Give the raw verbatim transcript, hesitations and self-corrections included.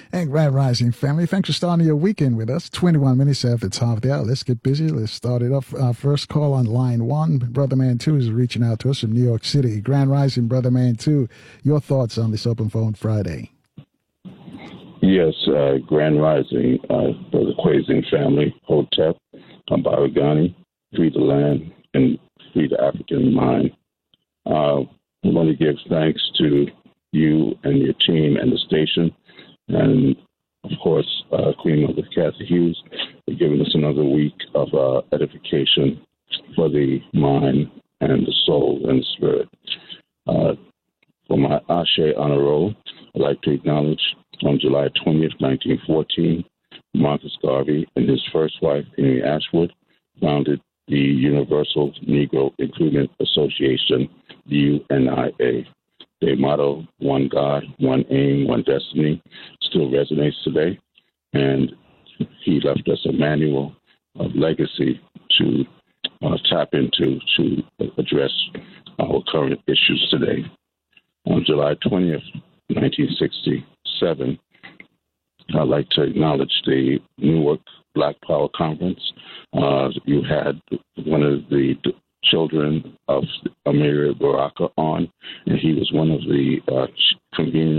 And Grand Rising family, thanks for starting your weekend with us. twenty-one minutes after the top of the hour. Let's get busy. Let's start it off. Our first call on line one. Brother Man two is reaching out to us from New York City. Grand Rising, Brother Man two, your thoughts on this Open Phone Friday? Yes, uh, Grand Rising, uh, for the Kwazing family, Hotep, Baragani, free the land and free the African mind. Uh, I want to give thanks to you and your team and the station, and of course, uh, Queen Mother Kathy Hughes for giving us another week of uh, edification for the mind and the soul and the spirit. Uh, for my Ashe Honor Roll, I'd like to acknowledge on July twentieth, nineteen fourteen, Marcus Garvey and his first wife, Amy Ashwood, founded the Universal Negro Inclusion Association, U N I A. Their motto, one God, one aim, one destiny, still resonates today. And he left us a manual of legacy to uh, tap into to address our current issues today. On July twentieth, nineteen sixty-seven, I'd like to acknowledge the Newark Black Power Conference. Uh, you had one of the children of Amiri Baraka on, and he was one of the uh, conveners